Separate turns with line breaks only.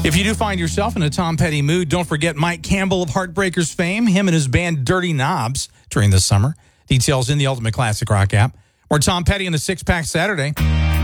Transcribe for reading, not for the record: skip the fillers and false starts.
If you do find yourself in a Tom Petty mood, don't forget Mike Campbell of Heartbreakers fame, him and his band Dirty Knobs during the summer. Details in the Ultimate Classic Rock app. Or Tom Petty in the Six Pack Saturday.